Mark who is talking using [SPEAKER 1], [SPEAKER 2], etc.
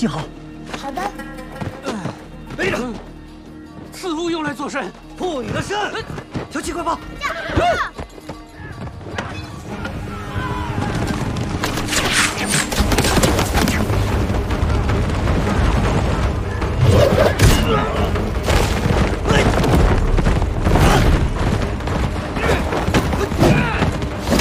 [SPEAKER 1] 系好。
[SPEAKER 2] 好的。
[SPEAKER 3] 背着。此物用来做甚？
[SPEAKER 1] 护你的肾。小七，快跑！
[SPEAKER 2] 驾！